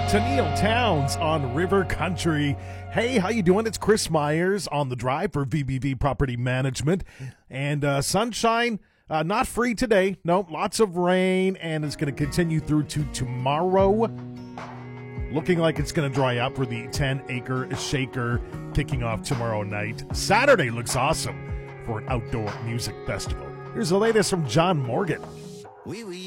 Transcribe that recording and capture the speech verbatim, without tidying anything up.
to Neil Towns on River Country. Hey, how you doing? It's Chris Myers on the drive for V B V Property Management. And uh, sunshine, uh, not free today. No, lots of rain, and it's going to continue through to tomorrow. Looking like it's going to dry up for the ten-acre shaker kicking off tomorrow night. Saturday looks awesome for an outdoor music festival. Here's the latest from John Morgan. Oui, oui.